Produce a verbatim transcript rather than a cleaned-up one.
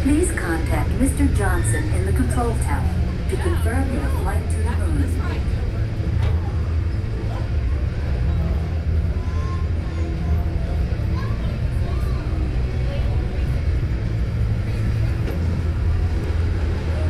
Please contact Mister Johnson in the control tower to confirm your